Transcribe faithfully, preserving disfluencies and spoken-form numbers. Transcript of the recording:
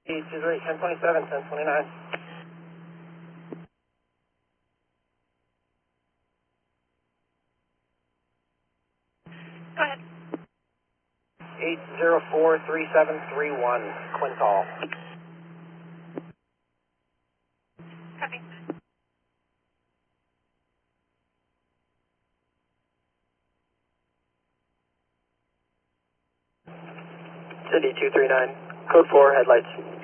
two three, ten twenty-seven, ten twenty-nine. Go ahead. eight zero four, three seven three one, Quintal. Copy. Cindy two three nine, code four, headlights.